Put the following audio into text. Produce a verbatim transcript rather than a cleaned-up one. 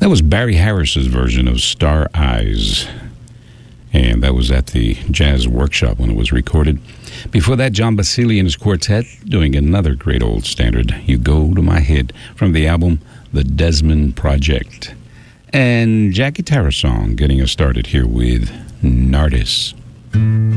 That was Barry Harris's version of Star Eyes. And that was at the Jazz Workshop when it was recorded. Before that, John Basile and his quartet doing another great old standard, You Go to My Head, from the album The Desmond Project. And Jackie Tarasong getting us started here with Nardis.